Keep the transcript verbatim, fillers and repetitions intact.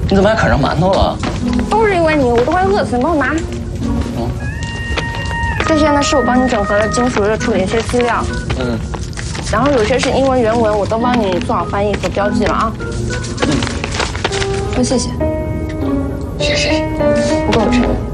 你怎么还啃上馒头了？ 都是因为你，我都快饿死了，你帮我拿。 嗯。 这些呢是我帮你整合了金属热处理一些资料。嗯。然后有些是英文原文，我都帮你做好翻译和标记了啊。嗯。说谢谢。 谢谢。 不过我承认。